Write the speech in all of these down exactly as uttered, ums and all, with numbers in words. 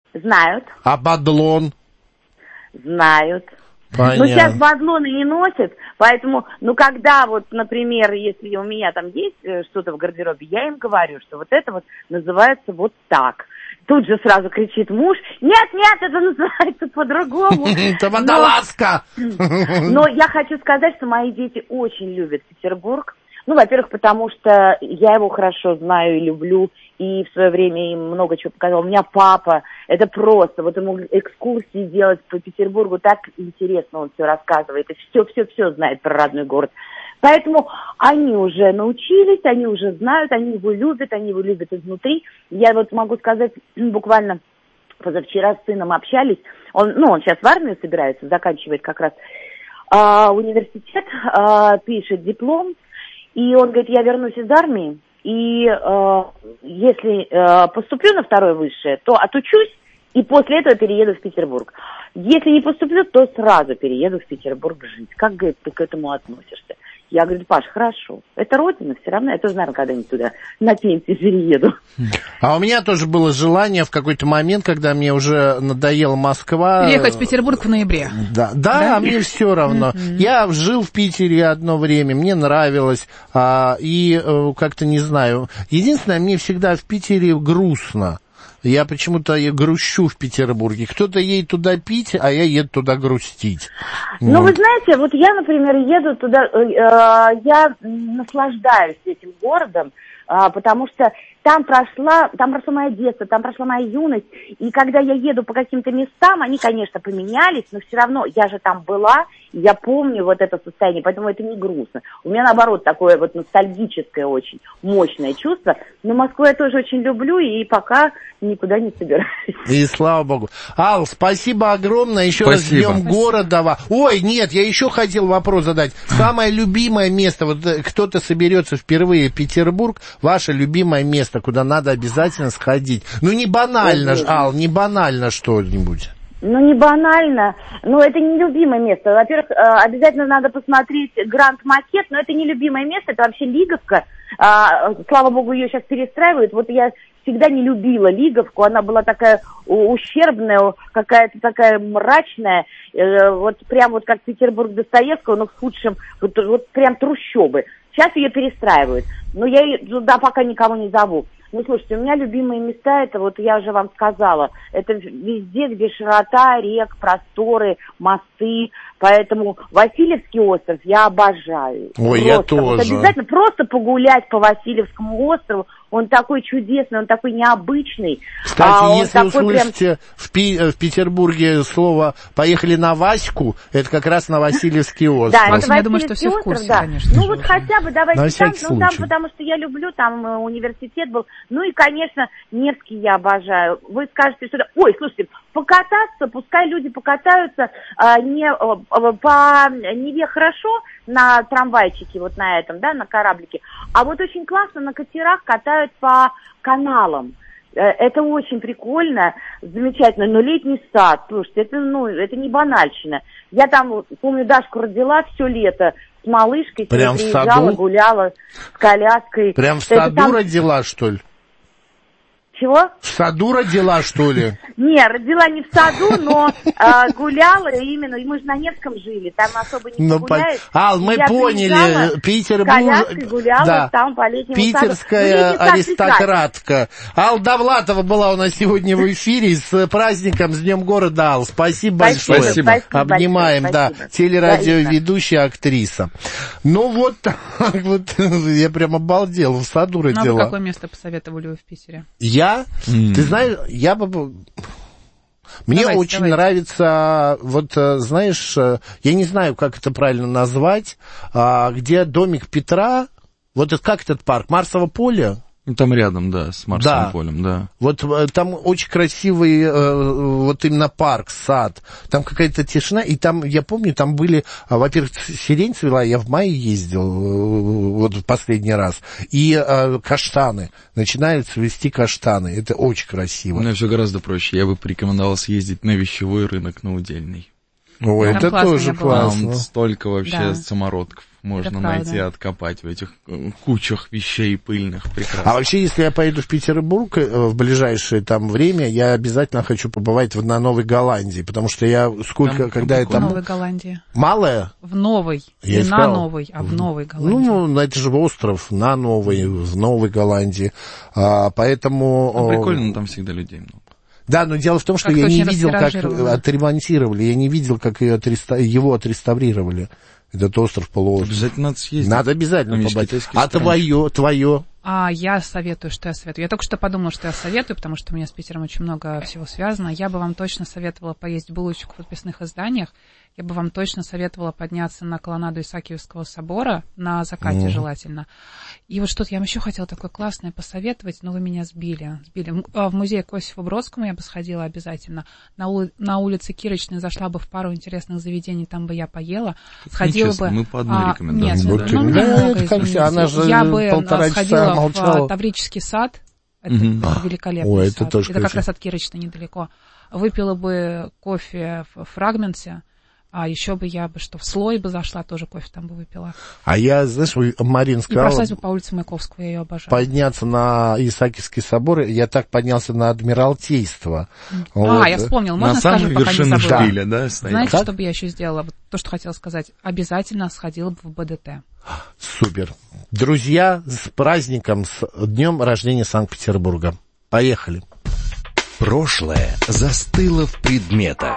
Знают. А бадлон? Знают. Понятно. Ну, сейчас бадлоны не носят, поэтому, ну, когда вот, например, если у меня там есть что-то в гардеробе, я им говорю, что вот это вот называется вот так. Тут же сразу кричит муж: нет, нет, это называется по-другому. Это водолазка. Но я хочу сказать, что мои дети очень любят Петербург. Ну, во-первых, потому что я его хорошо знаю и люблю, и в свое время им много чего показал. У меня папа, это просто, вот ему экскурсии делать по Петербургу, так интересно он все рассказывает, и все-все-все знает про родной город. Поэтому они уже научились, они уже знают, они его любят, они его любят изнутри. Я вот могу сказать, буквально позавчера с сыном общались, он, ну, он сейчас в армию собирается, заканчивает как раз а, университет, а, пишет диплом, и он говорит: я вернусь из армии, и э, если э, поступлю на второе высшее, то отучусь, и после этого перееду в Петербург. Если не поступлю, то сразу перееду в Петербург жить. Как, говорит, ты к этому относишься? Я говорю: Паш, хорошо, это родина, все равно, я тоже, наверное, когда-нибудь туда на пенсию перееду. А у меня тоже было желание в какой-то момент, когда мне уже надоела Москва... Переехать в Петербург в ноябре. Да, да, да? Мне все равно. Mm-hmm. Я жил в Питере одно время, мне нравилось, а, и как-то не знаю. Единственное, мне всегда в Питере грустно. Я почему-то грущу в Петербурге. Кто-то едет туда пить, а я еду туда грустить. Ну, вот. Вы знаете, вот я, например, еду туда, э, я наслаждаюсь этим городом, э, потому что там прошла, там прошло мое детство, там прошла моя юность, и когда я еду по каким-то местам, они, конечно, поменялись, но все равно я же там была, и я помню вот это состояние, поэтому это не грустно. У меня, наоборот, такое вот ностальгическое очень мощное чувство, но Москву я тоже очень люблю, и пока никуда не собираюсь. И слава богу. Ал, спасибо огромное, еще спасибо. Раз Днем города. Ой, нет, я еще хотел вопрос задать. Самое любимое место, вот кто-то соберется впервые в Петербург, ваше любимое место, куда надо обязательно сходить. Ну, не банально, Ой, Ал, не банально что-нибудь. Ну, не банально, но это не любимое место. Во-первых, обязательно надо посмотреть Гранд Макет, но это не любимое место, это вообще Лиговка. Слава богу, ее сейчас перестраивают. Вот я всегда не любила Лиговку, она была такая ущербная, какая-то такая мрачная, вот прям вот как Петербург Достоевского, но в худшем, вот, вот прям трущобы. Сейчас ее перестраивают, но я туда пока никого не зову. Ну, слушайте, у меня любимые места, это вот я уже вам сказала, это везде, где широта рек, просторы, мосты, поэтому Васильевский остров я обожаю. Ой, просто. Я тоже. Вот обязательно просто погулять по Васильевскому острову, он такой чудесный, он такой необычный. Кстати, а если услышите прям... в, Пи- в Петербурге слово «поехали на Ваську», это как раз на Васильевский остров. Да, это я думаю, что все в курсе, да. конечно. Ну вот хотя бы давайте там, ну случай. там, потому что я люблю, там университет был. Ну и, конечно, Невский я обожаю. Вы скажете, что... Ой, слушайте, покататься, пускай люди покатаются а, не, а, по Неве хорошо, на трамвайчике, вот на этом, да, на кораблике. А вот очень классно на катерах катают по каналам. Это очень прикольно, замечательно. Но летний сад, слушайте, это, ну, это не банальщина. Я там, помню, Дашку родила все лето с малышкой, прям приезжала, гуляла с коляской. Прям в саду там... родила, что ли? Чего? В саду родила, что ли? Не, родила не в саду, но э, гуляла именно, и мы же на Невском жили, там особо не ну, погуляешь. По... Ал, мы поняли, Петербург... гуляла да. там по летнему Питерская саду. аристократка. Ал Довлатова была у нас сегодня в эфире, с праздником, с Днем города, Ал. Спасибо, спасибо большое. Спасибо. Спасибо Обнимаем, большое. да, Спасибо. телерадиоведущая, актриса. Ну вот, вот, я прям обалдел, в саду родила. Ну, а вы какое место посоветовали вы в Питере? Я? Mm. Ты знаешь, я бы... Мне давайте, очень давайте. нравится, вот, знаешь, я не знаю, как это правильно назвать, где домик Петра, вот как этот парк, Марсово поле? Там рядом, да, с Марсовым да. полем, да. Вот там очень красивый, вот именно парк, сад, там какая-то тишина, и там, я помню, там были, во-первых, сирень цвела, я в мае ездил, вот в последний раз, и каштаны, начинают цвести каштаны, это очень красиво. У меня все гораздо проще, я бы порекомендовал съездить на вещевой рынок, на Удельный. Ой, это тоже классно. Там столько вообще да. самородков можно найти, откопать в этих кучах вещей пыльных, прекрасных. А вообще, если я поеду в Петербург в ближайшее там время, я обязательно хочу побывать на Новой Голландии, потому что я сколько, там, когда я там... В Новой Голландии. Малая? В Новой. Я не сказал. На Новой, а в Новой Голландии. Ну, это же остров на Новой, в Новой Голландии. А, поэтому... Ну, прикольно, там всегда людей много. Да, но дело в том, что как я не видел, как отремонтировали, я не видел, как ее отреста... его отреставрировали. Этот остров, полуостров. Обязательно надо съездить. Надо обязательно побывать. А твое, твое? А я советую, что я советую. Я только что подумала, что я советую, потому что у меня с Питером очень много всего связано. Я бы вам точно советовала поесть булочку в подписных изданиях. Я бы вам точно советовала подняться на колоннаду Исаакиевского собора, на закате mm. желательно. И вот что-то я вам еще хотела такое классное посоветовать, но вы меня сбили. сбили. В музей к Осипу Бродскому я бы сходила обязательно. На, ули... на улице Кирочной зашла бы в пару интересных заведений, там бы я поела. Сходила бы... Мы по одной а, рекомендации. Нет, да. ну, да, много, это все. Она же я бы полтора сходила молчала. в Таврический сад. Это mm-hmm. великолепный Ой, сад. Это, тоже это как раз от Кирочной недалеко. Выпила бы кофе в Фрагменте. А еще бы я бы что, в слой бы зашла, тоже кофе там бы выпила. А я, знаешь, Марин сказала... И прошлась бы по улице Маяковского, я ее обожаю. Подняться на Исаакиевский собор, я так поднялся на Адмиралтейство. А, вот. я вспомнила, можно на скажем, пока не забыла? Штиля, да, знаете, как? Что бы я еще сделала? Вот то, что хотела сказать. Обязательно сходила бы в БДТ. Супер. Друзья, с праздником, с днем рождения Санкт-Петербурга. Поехали. Прошлое застыло в предметах.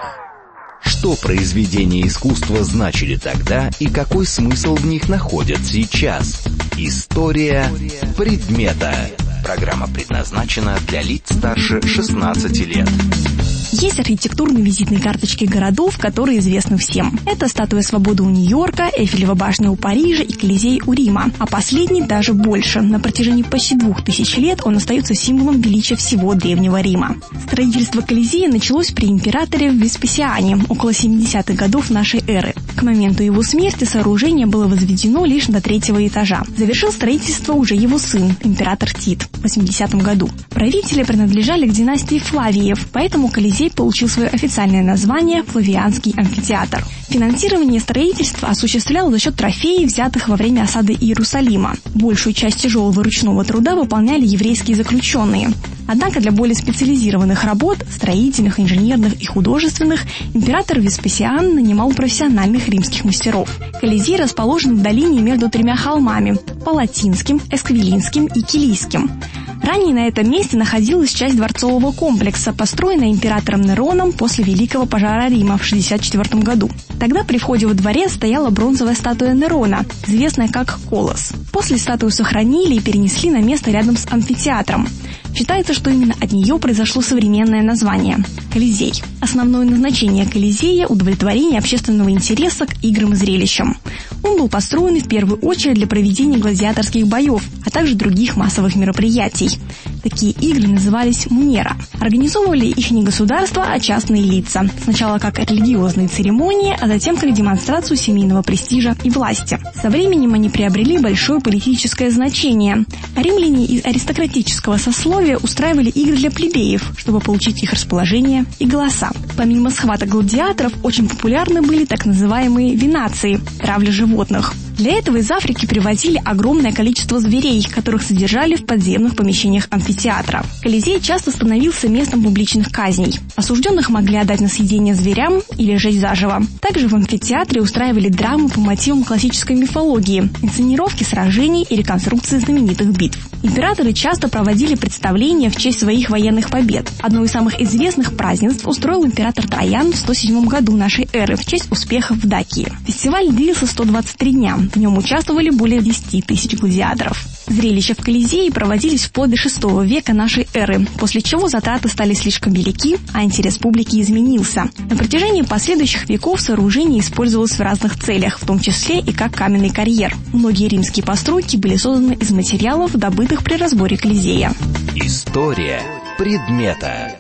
Что произведения искусства значили тогда и какой смысл в них находят сейчас? История предмета. Программа предназначена для лиц старше шестнадцати лет. Есть архитектурные визитные карточки городов, которые известны всем. Это статуя свободы у Нью-Йорка, Эйфелева башня у Парижа и Колизей у Рима. А последний даже больше. На протяжении почти двух тысяч лет он остается символом величия всего Древнего Рима. Строительство Колизея началось при императоре Веспасиане около семидесятых годов нашей эры. К моменту его смерти сооружение было возведено лишь до третьего этажа. Завершил строительство уже его сын, император Тит, в восьмидесятом году. Правители принадлежали к династии Флавиев, поэтому Колизей получил свое официальное название Флавианский амфитеатр. Финансирование строительства осуществлял за счет трофеев, взятых во время осады Иерусалима. Большую часть тяжелого ручного труда выполняли еврейские заключенные. Однако для более специализированных работ, строительных, инженерных и художественных, император Веспасиан нанимал профессиональных римских мастеров. Колизей расположен в долине между тремя холмами – Палатинским, Эсквилинским и Килийским. Ранее на этом месте находилась часть дворцового комплекса, построенная императором Нероном после Великого пожара Рима в шестьдесят четвёртом году. Тогда при входе во дворец стояла бронзовая статуя Нерона, известная как Колос. После статую сохранили и перенесли на место рядом с амфитеатром. Считается, что именно от нее произошло современное название – Колизей. Основное назначение Колизея – удовлетворение общественного интереса к играм и зрелищам. Он был построен в первую очередь для проведения гладиаторских боев, а также других массовых мероприятий. Такие игры назывались мунера. Организовывали их не государства, а частные лица. Сначала как религиозные церемонии, а затем как демонстрацию семейного престижа и власти. Со временем они приобрели большое политическое значение. Римляне из аристократического сословия устраивали игры для плебеев, чтобы получить их расположение и голоса. Помимо схваток гладиаторов, очень популярны были так называемые венации – травля животных. Для этого из Африки привозили огромное количество зверей, которых содержали в подземных помещениях амфитеатра. Колизей часто становился местом публичных казней. Осужденных могли отдать на съедение зверям или сжечь заживо. Также в амфитеатре устраивали драмы по мотивам классической мифологии, инсценировки сражений и реконструкции знаменитых битв. Императоры часто проводили представления в честь своих военных побед. Одно из самых известных празднеств устроил император Троян в сто седьмом году нашей эры в честь успехов в Дакии. Фестиваль длился сто двадцать три дня. В нем участвовали более десяти тысяч гладиаторов. Зрелища в Колизее проводились вплоть до шестого века нашей эры, после чего затраты стали слишком велики, а интерес публики изменился. На протяжении последующих веков сооружение использовалось в разных целях, в том числе и как каменный карьер. Многие римские постройки были созданы из материалов, добытых при разборе Колизея. История предмета.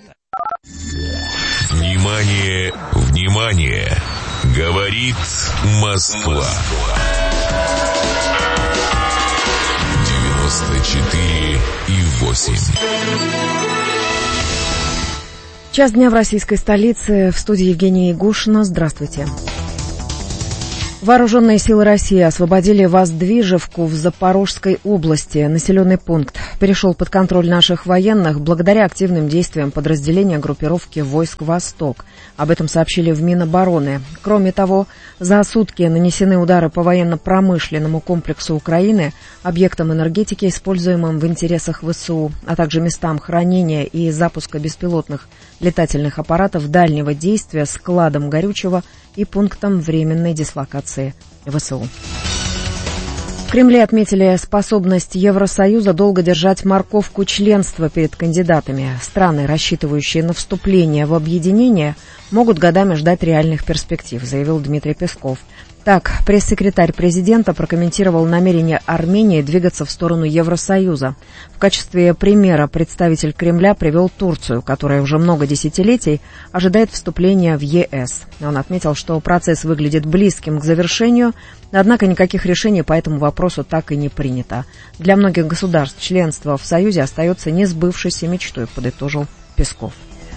Внимание, внимание! Говорит Москва. девяносто четыре и восемь. Час дня в российской столице. В студии Евгения Ягушина. Здравствуйте. Вооруженные силы России освободили Воздвижевку в Запорожской области. Населенный пункт перешел под контроль наших военных благодаря активным действиям подразделения группировки войск «Восток». Об этом сообщили в Минобороны. Кроме того, за сутки нанесены удары по военно-промышленному комплексу Украины, объектам энергетики, используемым в интересах ВСУ, а также местам хранения и запуска беспилотных летательных аппаратов дальнего действия, складам горючего и пунктам временной дислокации ВСУ. В Кремле отметили способность Евросоюза долго держать морковку членства перед кандидатами. Страны, рассчитывающие на вступление в объединение, могут годами ждать реальных перспектив, заявил Дмитрий Песков. Так, пресс-секретарь президента прокомментировал намерение Армении двигаться в сторону Евросоюза. В качестве примера представитель Кремля привел Турцию, которая уже много десятилетий ожидает вступления в ЕС. Он отметил, что процесс выглядит близким к завершению, однако никаких решений по этому вопросу так и не принято. Для многих государств членство в Союзе остается несбывшейся мечтой, подытожил Песков.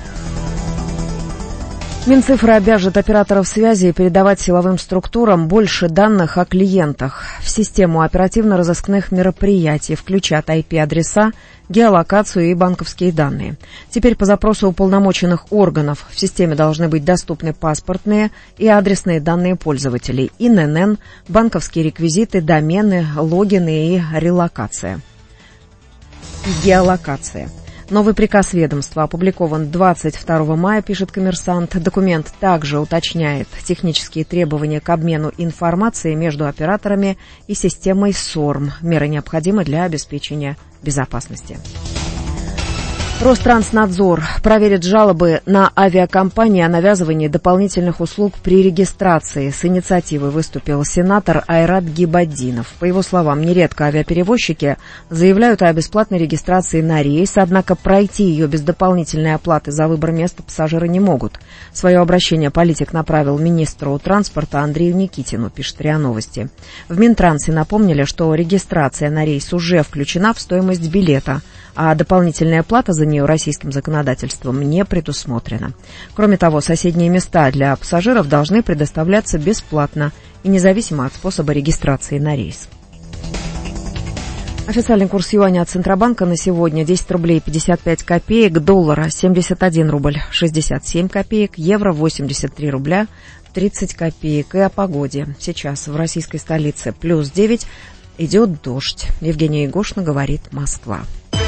Минцифра обяжет операторов связи передавать силовым структурам больше данных о клиентах. В систему оперативно-розыскных мероприятий включат ай пи-адреса, геолокацию и банковские данные. Теперь по запросу уполномоченных органов в системе должны быть доступны паспортные и адресные данные пользователей, ин эн эн, банковские реквизиты, домены, логины и релокация. И геолокация. Новый приказ ведомства опубликован двадцать второго мая, пишет «Коммерсант». Документ также уточняет технические требования к обмену информацией между операторами и системой СОРМ. Меры необходимы для обеспечения безопасности. Ространснадзор проверит жалобы на авиакомпании о навязывании дополнительных услуг при регистрации. С инициативой выступил сенатор Айрат Гибаддинов. По его словам, нередко авиаперевозчики заявляют о бесплатной регистрации на рейс, однако пройти ее без дополнительной оплаты за выбор места пассажиры не могут. Свое обращение политик направил министру транспорта Андрею Никитину, пишет РИА Новости. В Минтрансе напомнили, что регистрация на рейс уже включена в стоимость билета, а дополнительная плата за нее российским законодательством не предусмотрена. Кроме того, соседние места для пассажиров должны предоставляться бесплатно и независимо от способа регистрации на рейс. Официальный курс юаня от Центробанка на сегодня десять рублей пятьдесят пять копеек, доллара семьдесят один рубль шестьдесят семь копеек, евро восемьдесят три рубля тридцать копеек. И о погоде. Сейчас в российской столице плюс девять, идет дождь. Евгения Ягушина, говорит Москва.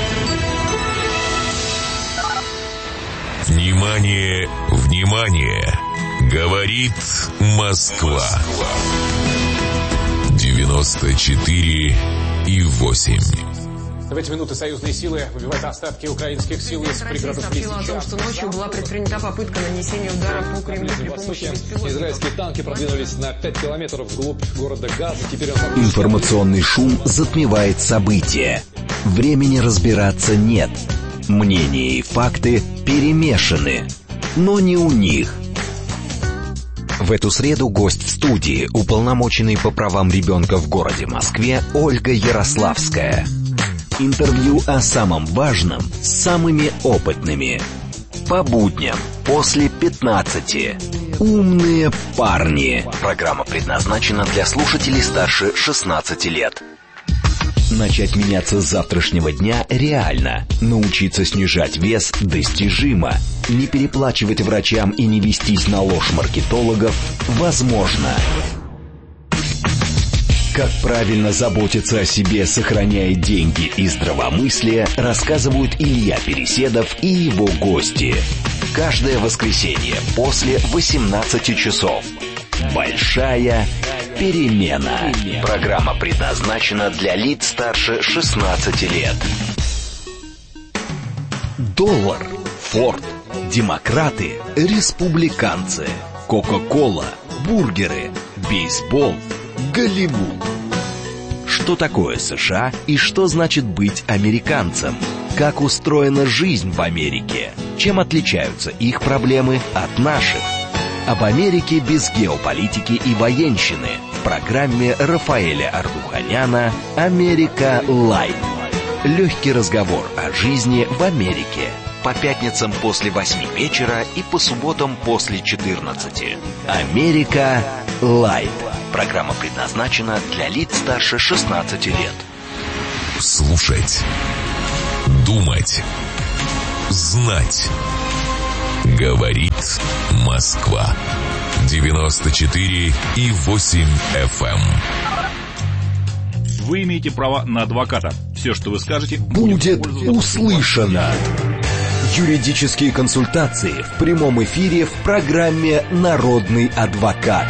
Внимание, внимание! Говорит Москва. девяносто четыре и восемь. В эти минуты союзные силы выбивают остатки украинских сил из пригородов Лисичанска. Сообщила о том, что ночью была предпринята попытка нанесения удара по Кремлю при помощи беспилотников. Израильские танки продвинулись на пять километров вглубь города Газа. Теперь он... Информационный шум затмевает события. Времени разбираться нет. Мнения и факты перемешаны, но не у них. В эту среду гость в студии, уполномоченный по правам ребенка в городе Москве Ольга Ярославская. Интервью о самом важном с самыми опытными. По будням после пятнадцати. Умные парни. Программа предназначена для слушателей старше шестнадцати лет. Начать меняться с завтрашнего дня реально. Научиться снижать вес достижимо. Не переплачивать врачам и не вестись на ложь маркетологов возможно. Как правильно заботиться о себе, сохраняя деньги и здравомыслие, рассказывают Илья Переседов и его гости. Каждое воскресенье после восемнадцати часов. Большая перемена. Программа предназначена для лиц старше шестнадцати лет. Доллар, Форд, демократы, республиканцы, Кока-кола, бургеры, бейсбол, Голливуд. Что такое США и что значит быть американцем? Как устроена жизнь в Америке? Чем отличаются их проблемы от наших? Об Америке без геополитики и военщины в программе Рафаэля Ардуханяна «Америка Лайт». Легкий разговор о жизни в Америке. по пятницам после восьми вечера и по субботам после четырнадцати. «Америка Лайт». Программа предназначена для лиц старше шестнадцати лет. Слушать, думать, знать. Говорит Москва. девяносто четыре и восемь эф эм. Вы имеете право на адвоката. Все, что вы скажете, будет услышано. Юридические консультации в прямом эфире в программе «Народный адвокат».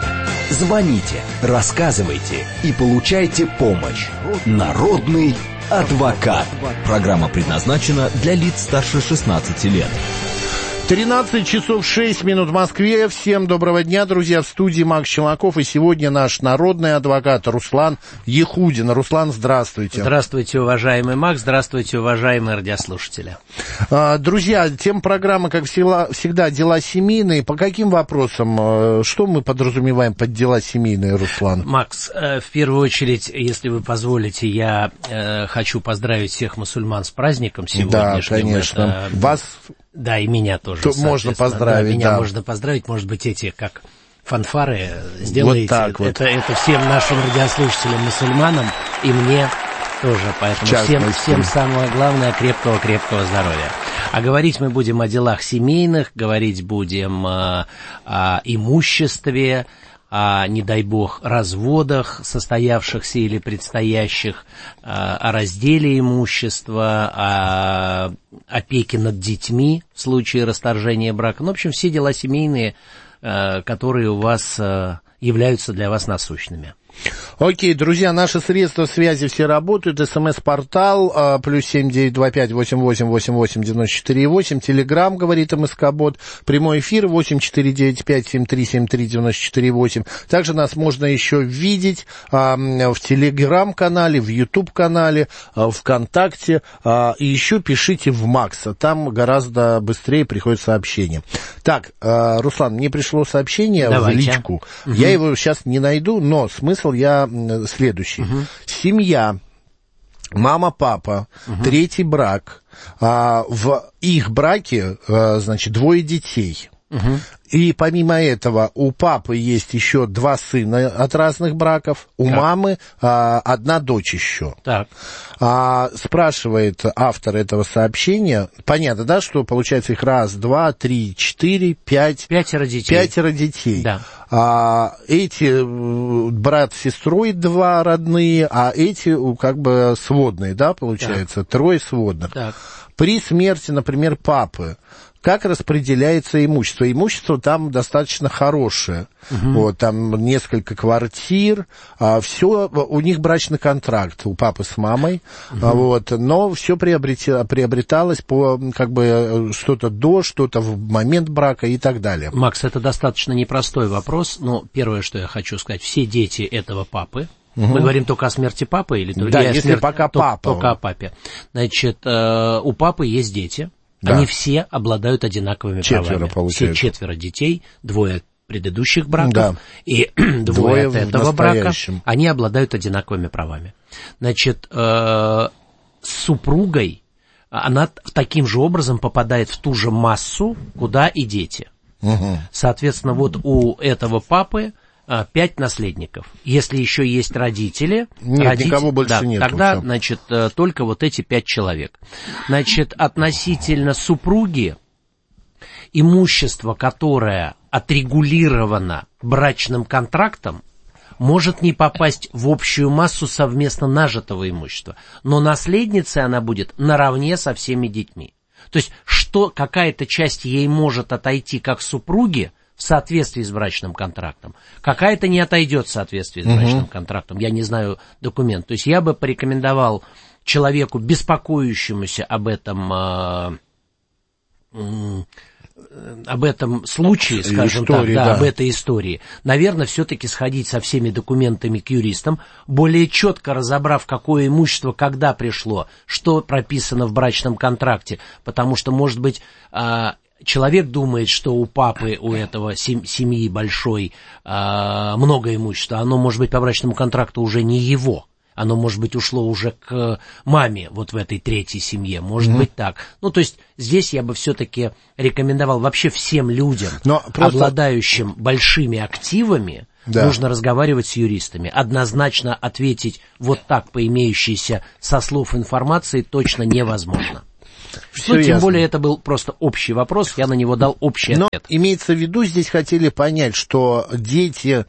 Звоните, рассказывайте и получайте помощь. «Народный адвокат». Программа предназначена для лиц старше шестнадцати лет. тринадцать часов шесть минут в Москве. Всем доброго дня, друзья. В студии Макс Челноков. И сегодня наш народный адвокат Руслан Ехудин. Руслан, здравствуйте. Здравствуйте, уважаемый Макс. Здравствуйте, уважаемые радиослушатели. Друзья, тема программы, как всегда, дела семейные. По каким вопросам? Что мы подразумеваем под дела семейные, Руслан? Макс, в первую очередь, если вы позволите, я хочу поздравить всех мусульман с праздником сегодняшним. Да, конечно. Это... Вас... Да, и меня тоже. Тут можно поздравить, да. Меня да. можно поздравить, может быть, эти, как фанфары, сделаете. Вот так вот. Это, это всем нашим радиослушателям-мусульманам и мне тоже. Поэтому всем, всем самое главное, крепкого-крепкого здоровья. А говорить мы будем о делах семейных, говорить будем о, о имуществе, о, не дай бог, разводах, состоявшихся или предстоящих, о разделе имущества, о опеке над детьми в случае расторжения брака. Ну, в общем, все дела семейные, которые у вас являются для вас насущными. Окей, друзья, наши средства связи все работают. СМС-портал плюс семь девять два пять восемь восемь восемь восемь девяносто четыре восемь. Телеграм, говорит МСК-бот. Прямой эфир восемь четыре девять пять семь три семь три девяносто четыре восемь. Также нас можно еще видеть а, в Телеграм-канале, в Ютуб-канале, а, ВКонтакте. А, и еще пишите в Макса. Там гораздо быстрее приходит сообщение. Так, а, Руслан, мне пришло сообщение Давайте. в личку. Угу. Я его сейчас не найду, но смысл я следующий. Угу. Семья, мама, папа, угу. третий брак. А, в их браке, а, значит, двое детей. Угу. И помимо этого у папы есть еще два сына от разных браков, у так. мамы а, одна дочь еще. Так. А, спрашивает автор этого сообщения, понятно, да, что получается их раз, два, три, четыре, пять. Пятеро детей. Пятеро детей. Да. А, эти брат с сестрой два родные, а эти как бы сводные, да, получается, так. трое сводных. Так. При смерти, например, папы, как распределяется имущество? Имущество там достаточно хорошее. Угу. Вот, там несколько квартир, а, все, у них брачный контракт у папы с мамой, угу. а, вот, но все приобреталось по, как бы, что-то до, что-то в момент брака и так далее. Макс, это достаточно непростой вопрос, но первое, что я хочу сказать, все дети этого папы, угу. мы говорим только о смерти папы или, да, или если о смерти, пока папа. Только о папе. Значит, э, у папы есть дети. Да. Они все обладают одинаковыми четверо, правами. Получается. Все четверо детей, двое предыдущих браков да. и двое, двое от этого брака, они обладают одинаковыми правами. Значит, э, с супругой она таким же образом попадает в ту же массу, куда и дети. Угу. Соответственно, вот у этого папы пять наследников. Если еще есть родители... Нет, родители, никого больше да, нет. Тогда, все. значит, только вот эти пять человек. Значит, относительно супруги, имущество, которое отрегулировано брачным контрактом, может не попасть в общую массу совместно нажитого имущества. Но наследницей она будет наравне со всеми детьми. То есть, что какая-то часть ей может отойти как супруге, в соответствии с брачным контрактом. Какая-то не отойдет в соответствии с uh-huh. брачным контрактом. Я не знаю документ. То есть я бы порекомендовал человеку, беспокоящемуся об этом, э, э, об этом случае, скажем истории, так, да, да. об этой истории, наверное, все-таки сходить со всеми документами к юристам, более четко разобрав, какое имущество когда пришло, что прописано в брачном контракте, потому что, может быть, э, человек думает, что у папы, у этого семьи большой, э, много имущества, оно, может быть, по брачному контракту уже не его, Оно, может быть, ушло уже к маме вот в этой третьей семье. Может mm-hmm. быть так. Ну, то есть здесь я бы все-таки рекомендовал вообще всем людям, Но просто... обладающим большими активами, да. нужно разговаривать с юристами. Однозначно ответить вот так по имеющейся со слов информации точно невозможно. Все ну, тем ясно. Более, это был просто общий вопрос, я на него дал общий Но ответ. Имеется в виду, здесь хотели понять, что дети...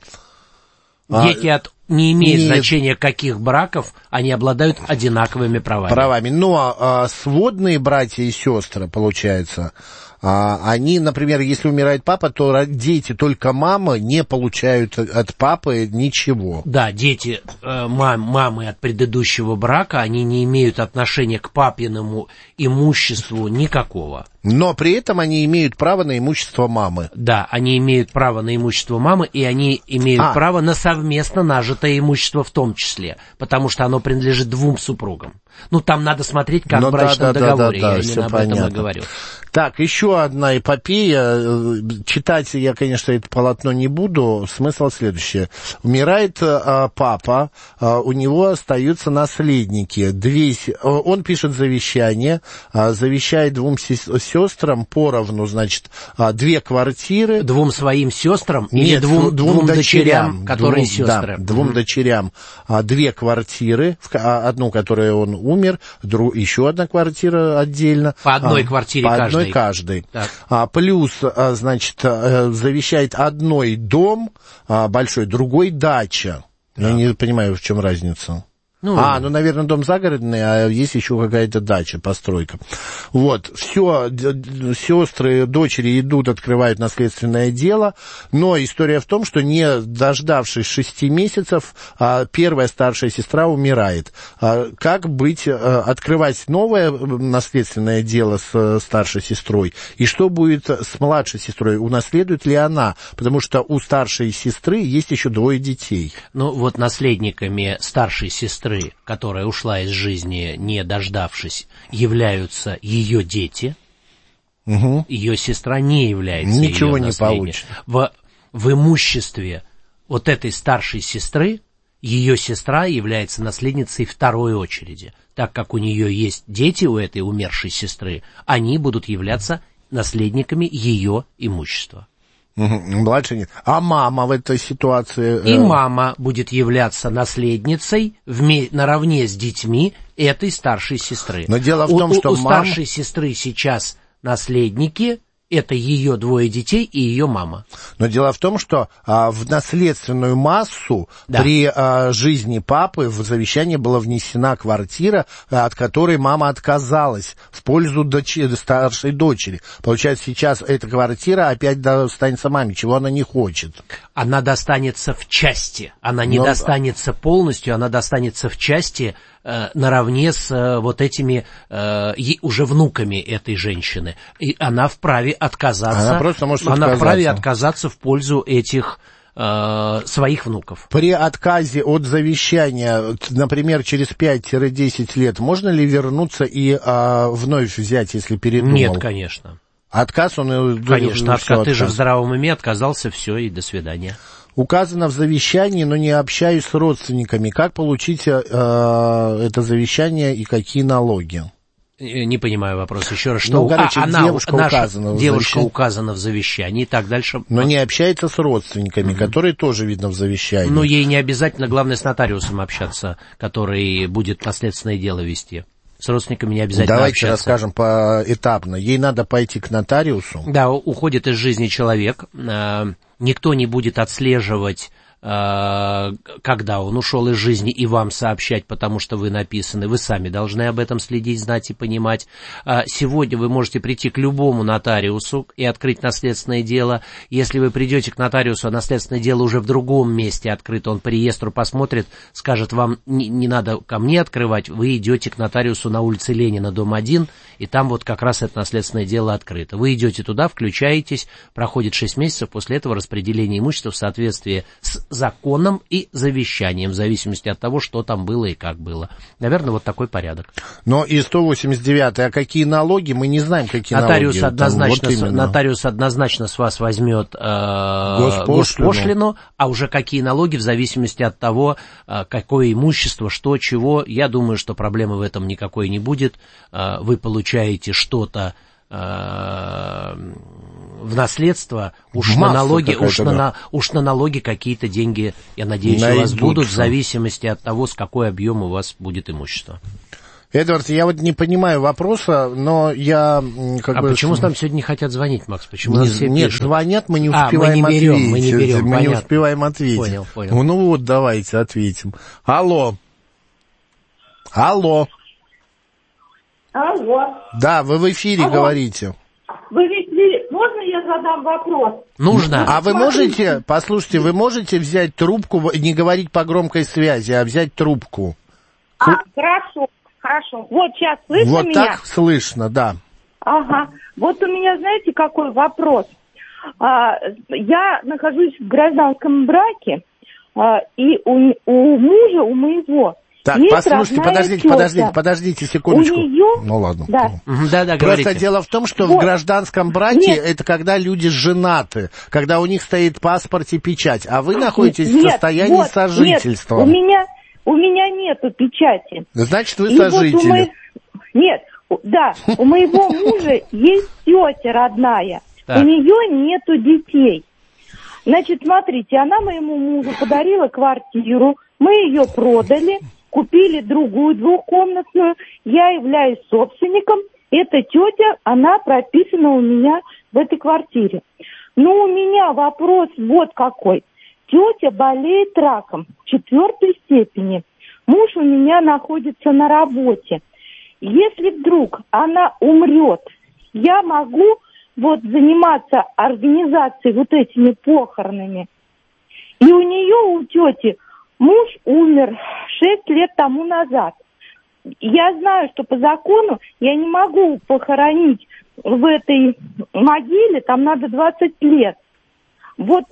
Дети от... Не имеет не... значения, каких браков, они обладают одинаковыми правами. Правами. Но а, сводные братья и сестры, получается, а, они, например, если умирает папа, то дети только мамы не получают от папы ничего. Да, дети э, мам, мамы от предыдущего брака, они не имеют отношения к папиному имуществу никакого. Но при этом они имеют право на имущество мамы. Да, они имеют право на имущество мамы, и они имеют а. право на совместно нажитое имущество в том числе, потому что оно принадлежит двум супругам. Ну, там надо смотреть, как ну, в брачном да, да, договоре, да, да, да, я именно об понятно. этом и говорю. Так, еще одна эпопея. Читать я, конечно, это полотно не буду. Смысл следующий. Умирает а, папа, а, у него остаются наследники. Две, он пишет завещание, а, завещает двум сестрам поровну, значит, а, две квартиры. Двум своим сестрам Нет, или двум, двум, двум дочерям, дочерям, которые двум, сестры? Да, двум mm-hmm. дочерям а, две квартиры, одну, которую он умер, друг, еще одна квартира отдельно. По одной а, квартире по каждой. Одной каждой. А, плюс, а, значит, а, завещает одной дом а, большой, другой дача. Да. Я не понимаю, в чем разница. Ну, а, ну, наверное, дом загородный, а есть еще какая-то дача, постройка. Вот, все, сестры, дочери идут, открывают наследственное дело, но история в том, что не дождавшись шести месяцев, первая старшая сестра умирает. Как быть, открывать новое наследственное дело с старшей сестрой, и что будет с младшей сестрой, унаследует ли она, потому что у старшей сестры есть еще двое детей. Ну, вот наследниками старшей сестры, которая ушла из жизни, не дождавшись, являются ее дети. Угу. Ее сестра не является Ничего ее не получит. В, в имуществе вот этой старшей сестры ее сестра является наследницей второй очереди. Так как у нее есть дети у этой умершей сестры, они будут являться наследниками ее имущества. Младше нет. А мама в этой ситуации? И мама будет являться наследницей вме- наравне с детьми этой старшей сестры. Но дело в том, у, что у мама... старшей сестры сейчас наследники. Это ее двое детей и ее мама. Но дело в том, что а, в наследственную массу да. при а, жизни папы в завещание была внесена квартира, а, от которой мама отказалась в пользу дочери, старшей дочери. Получается, сейчас эта квартира опять достанется маме, чего она не хочет. Она достанется в части. Она не Но... достанется полностью, она достанется в части э, наравне с э, вот этими э, уже внуками этой женщины. И она вправе отказаться. Она просто может Она отказаться. вправе отказаться в пользу этих э, своих внуков. При отказе от завещания, например, через пять-десять лет, можно ли вернуться и э, вновь взять, если передумал? Нет, конечно. Отказ он... Конечно, отказ. Ты отказ. же в здравом уме отказался, все, и до свидания. Указано в завещании, но не общаюсь с родственниками. Как получить э, это завещание и какие налоги? Не понимаю вопрос еще раз. Что ну, короче, а, она, девушка наша указана в девушка завещании. указана в завещании и так дальше. Но не общается с родственниками, mm-hmm. которые тоже видно в завещании. Но ей не обязательно, главное, с нотариусом общаться, который будет наследственное дело вести. С родственниками не обязательно Давайте общаться. расскажем поэтапно. Ей надо пойти к нотариусу. Да, уходит из жизни человек. Никто не будет отслеживать, когда он ушел из жизни, и вам сообщать, потому что вы написаны. Вы сами должны об этом следить, знать и понимать. Сегодня вы можете прийти к любому нотариусу и открыть наследственное дело. Если вы придете к нотариусу, а наследственное дело уже в другом месте открыто, он по реестру посмотрит, скажет, вам не, не надо ко мне открывать, вы идете к нотариусу на улице Ленина, дом один, и там вот как раз это наследственное дело открыто. Вы идете туда, включаетесь, проходит шесть месяцев, после этого распределение имущества в соответствии с законом и завещанием, в зависимости от того, что там было и как было. Наверное, вот такой порядок. Но и сто восемьдесят девятый, а какие налоги? Мы не знаем, какие нотариус налоги. Однозначно, вот с, нотариус однозначно с вас возьмет э, госпошлину. госпошлину, а уже какие налоги, в зависимости от того, э, какое имущество, что, чего. Я думаю, что проблемы в этом никакой не будет. Э, вы получаете что-то в наследство, уж на налоги, уж на, да. уж на налоги какие-то деньги, я надеюсь, Найдутся. у вас будут, в зависимости от того, с какой объем у вас будет имущество. Эдвард, я вот не понимаю вопроса, но я... Как а бы... почему нам сегодня не хотят звонить, Макс? Почему не, нас все Нет, пишут? звонят, мы не успеваем а, мы не берем, ответить. Мы не берем, мы понятно. не успеваем ответить. Понял, понял. Ну вот, давайте ответим. Алло. Алло. Алло. Да, вы в эфире Алло. говорите. Вы в эфире. Можно я задам вопрос? Нужно. А вы можете, послушайте, вы можете взять трубку, не говорить по громкой связи, а взять трубку? А, хорошо, хорошо. Вот сейчас слышно вот меня? Вот так слышно, да. Ага. Вот у меня, знаете, какой вопрос? А, я нахожусь в гражданском браке, а, и у, у мужа, у моего... Так, есть послушайте, подождите, тетя. подождите, подождите секундочку. У нее... Ну ладно. Да. Да, да, Просто говорите. дело в том, что вот. в гражданском браке Нет. это когда люди женаты, когда у них стоит паспорт и печать, а вы находитесь нет, в состоянии вот, сожительства. Нет, у меня, у меня нету печати. Значит, вы И сожители. Вот у мо... Нет, да, у моего мужа есть тетя родная, у нее нету детей. Значит, смотрите, она моему мужу подарила квартиру, мы ее продали, купили другую двухкомнатную, я являюсь собственником, эта тетя, она прописана у меня в этой квартире. Но у меня вопрос вот какой. Тетя болеет раком четвертой степени, муж у меня находится на работе. Если вдруг она умрет, я могу вот заниматься организацией вот этими похоронами. И у нее, у тети, муж умер шесть лет тому назад. Я знаю, что по закону я не могу похоронить в этой могиле, там надо двадцать лет. Вот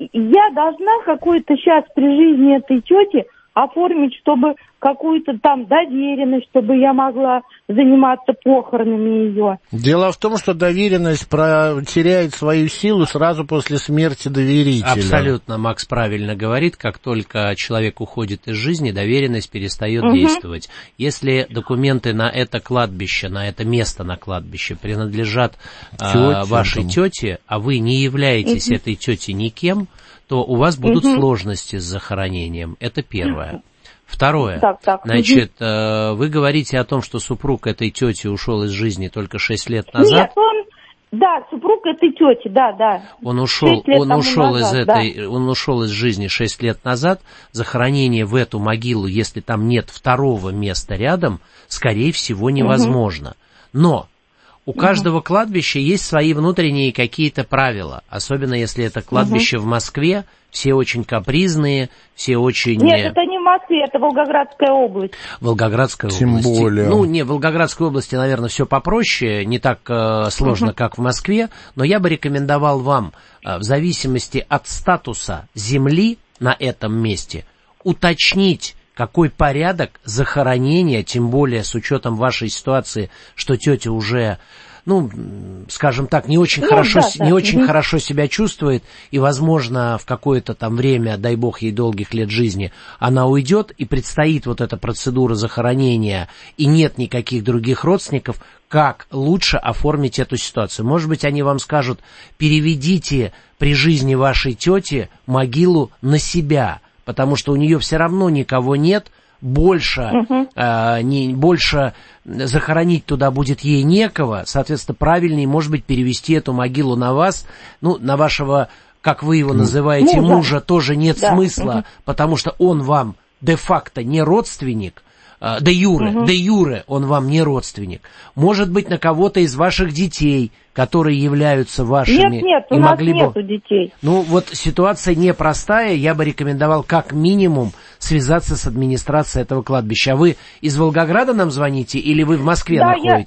я должна какой-то сейчас при жизни этой тети оформить, чтобы какую-то там доверенность, чтобы я могла заниматься похоронами ее. Дело в том, что доверенность про... теряет свою силу сразу после смерти доверителя. Абсолютно, Макс правильно говорит, как только человек уходит из жизни, доверенность перестает угу. действовать. Если документы на это кладбище, на это место на кладбище принадлежат э, вашей там. тете, а вы не являетесь угу. этой тете никем, то у вас будут угу. сложности с захоронением. Это первое. Второе. Так, так. Значит, угу. вы говорите о том, что супруг этой тети ушел из жизни только шесть лет назад. Нет, он, да, супруг этой тети, да, да. Он ушел, он ушел назад, из этой, да. он ушел из жизни шесть лет назад. Захоронение в эту могилу, если там нет второго места рядом, скорее всего, невозможно. Угу. Но у каждого кладбища есть свои внутренние какие-то правила, особенно если это кладбище угу. в Москве, все очень капризные, все очень... Нет, это не в Москве, это Волгоградская область. Волгоградская Тем область. Тем более. Ну, не, в Волгоградской области, наверное, все попроще, не так э, сложно, угу. как в Москве, но я бы рекомендовал вам, э, в зависимости от статуса земли на этом месте, уточнить, какой порядок захоронения, тем более с учетом вашей ситуации, что тетя уже, ну, скажем так, не очень, ну, хорошо, да, не да. очень угу. хорошо себя чувствует, и, возможно, в какое-то там время, дай бог ей долгих лет жизни, она уйдет, и предстоит вот эта процедура захоронения, и нет никаких других родственников, как лучше оформить эту ситуацию. Может быть, они вам скажут, переведите при жизни вашей тети могилу на себя, потому что у нее все равно никого нет, больше, uh-huh. э, не, больше захоронить туда будет ей некого, соответственно, правильнее, может быть, перевести эту могилу на вас, ну, на вашего, как вы его называете, мужа, мужа тоже нет да. смысла, uh-huh. потому что он вам де-факто не родственник, э, де-юре, uh-huh. де-юре он вам не родственник. Может быть, на кого-то из ваших детей, которые являются вашими. Нет, нет, у и нас могли нету бы... детей. Ну, вот ситуация непростая, я бы рекомендовал как минимум связаться с администрацией этого кладбища. А вы из Волгограда нам звоните или вы в Москве да, находитесь?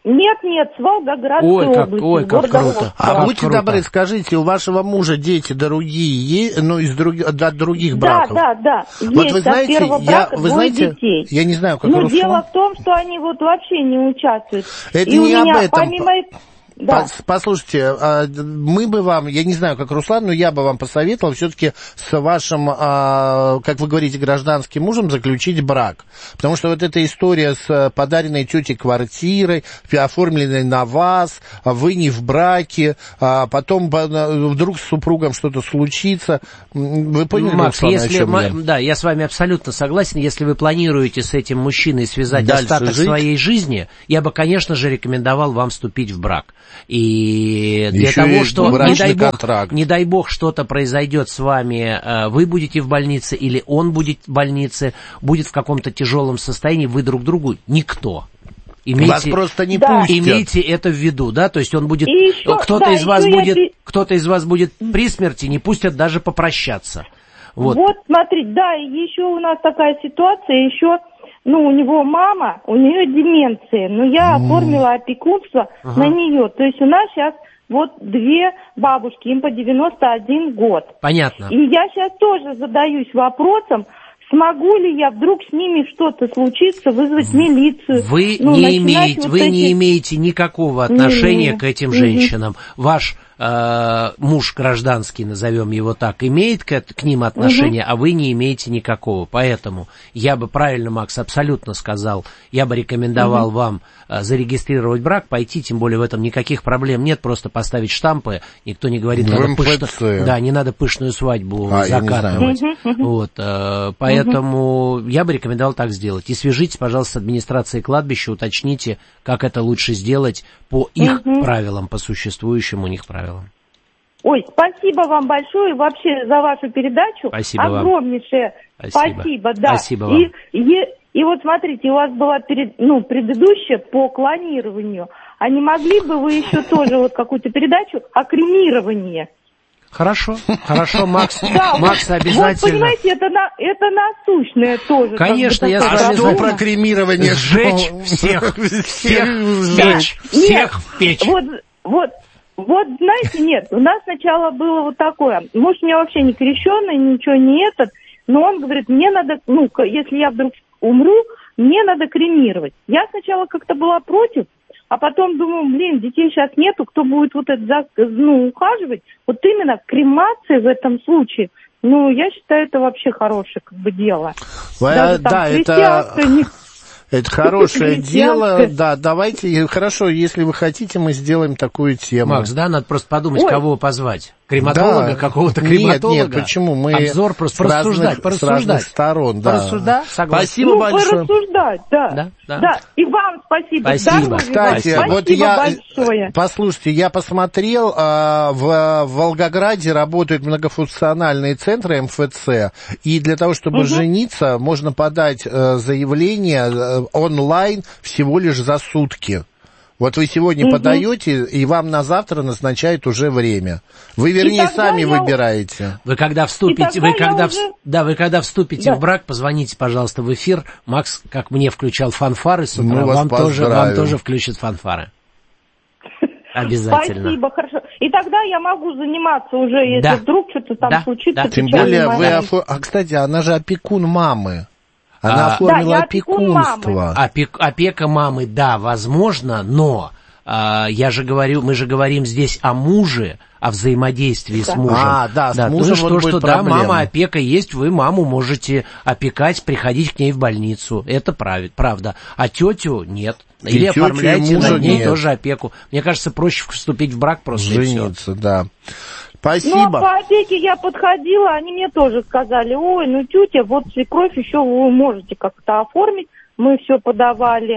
Нет, нет, с Волгоградской ой, как, области. Ой, как круто. А как будьте круто. добры, скажите, у вашего мужа дети другие, ну, из друг... от других браков? Да, да, да. Вот есть вы знаете, от первого брака я, вы двое знаете, детей. я не знаю, как Но Руслан... дело в том, что они вот вообще не участвуют. Это И не у меня, об этом. помимо... Да. Послушайте, мы бы вам, я не знаю, как Руслан, но я бы вам посоветовал все-таки с вашим, как вы говорите, гражданским мужем заключить брак. Потому что вот эта история с подаренной тете квартирой, оформленной на вас, вы не в браке, потом вдруг с супругом что-то случится. Вы поняли, Макс, Руслан, если о чем мы, я? да, я с вами абсолютно согласен. Если вы планируете с этим мужчиной связать дальше остаток жить? своей жизни, я бы, конечно же, рекомендовал вам вступить в брак. И для Еще того, что, не дай, бог, контракт. не дай бог, что-то произойдет с вами, вы будете в больнице или он будет в больнице, будет в каком-то тяжелом состоянии, вы друг другу никто. Имейте, Вас просто не да. пустят. Имейте это в виду, да, то есть он будет, еще, кто-то да, из вас я... будет, кто-то из вас будет при смерти, не пустят даже попрощаться. Вот. Вот, смотрите, да, и еще у нас такая ситуация, еще, ну, у него мама, у нее деменция, но я mm. оформила опекунство ага. на нее. То есть у нас сейчас вот две бабушки, им по девяносто один год. Понятно. И я сейчас тоже задаюсь вопросом, смогу ли я вдруг с ними что-то случится, вызвать милицию? Вы, ну, не, имеете, вот вы эти... не имеете никакого отношения не, к этим не. женщинам. Ваш э, муж гражданский, назовем его так, имеет к, к ним отношение, угу. а вы не имеете никакого. Поэтому я бы правильно, Макс, абсолютно сказал, я бы рекомендовал угу. вам э, зарегистрировать брак, пойти, тем более в этом никаких проблем нет, просто поставить штампы, никто не говорит, надо пышно, да, не надо пышную свадьбу а, закатывать. Вот, э, поэтому угу. я бы рекомендовал так сделать. И свяжитесь, пожалуйста, с администрацией кладбища, уточните, как это лучше сделать по их угу. правилам, по существующим у них правилам. Ой, спасибо вам большое вообще за вашу передачу. Спасибо Огромнейшее вам. Спасибо. Спасибо, да. Спасибо вам. И, и, и вот смотрите, у вас была перед, ну, предыдущая по клонированию. А не могли бы вы еще тоже вот какую-то передачу о кремировании? Хорошо, хорошо, Макс, да, Макс, обязательно. Вот, понимаете, это, на, это насущное тоже. Конечно, я с вами... А что про кремирование? Сжечь всех, всех в печь, всех в печь. Вот, вот. Вот, знаете, нет, у нас сначала было вот такое. Муж у меня вообще не крещеный, ничего не этот, но он говорит, мне надо, ну, если я вдруг умру, мне надо кремировать. Я сначала как-то была против, а потом думаю, блин, детей сейчас нету, кто будет вот это, ну, ухаживать. Вот именно кремация в этом случае, ну, я считаю, это вообще хорошее, как бы, дело. Даже, там, да, это... Это хорошее дело, да, давайте, хорошо, если вы хотите, мы сделаем такую тему. Макс, да, надо просто подумать, Ой. кого позвать. Крематолога, да. какого-то крематолога? Нет, нет, почему? Мы Обзор просто порассуждать, порассуждать. С разных сторон, да. Порассуждать, согласен. Спасибо ну, большое. порассуждать, да. Да, да. да. И вам спасибо. Спасибо. Здоровья, Кстати, спасибо вот я, большое. Послушайте, я посмотрел, в, в Волгограде работают многофункциональные центры эм эф цэ, и для того, чтобы угу. жениться, можно подать заявление онлайн всего лишь за сутки. Вот вы сегодня угу. подаете, и вам на завтра назначают уже время. Вы, вернее, сами я... выбираете. Вы когда вступите, вы когда, уже... да, вы когда вступите да. в брак, позвоните, пожалуйста, в эфир. Макс, как мне включал фанфары с утра, ну, вам, тоже, вам тоже включит фанфары. Обязательно. Спасибо, хорошо. И тогда я могу заниматься уже, если да. вдруг что-то там да. случится. Да. Тем более вы... Офор... А, кстати, она же опекун мамы. Она а, оформила да, опекунство. Опек, опека мамы, да, возможно, но а, я же говорю, мы же говорим здесь о муже, о взаимодействии да. с мужем. А, да, да с мужем то, вот что, что да, мама опека есть, вы маму можете опекать, приходить к ней в больницу. Это правит, правда. А тетю нет. И Или оформляйте на ней нет. тоже опеку. Мне кажется, проще вступить в брак просто. Жениться, да. Спасибо. Ну, а по опеке я подходила, они мне тоже сказали, ой, ну, тетя, вот свекровь еще вы можете как-то оформить. Мы все подавали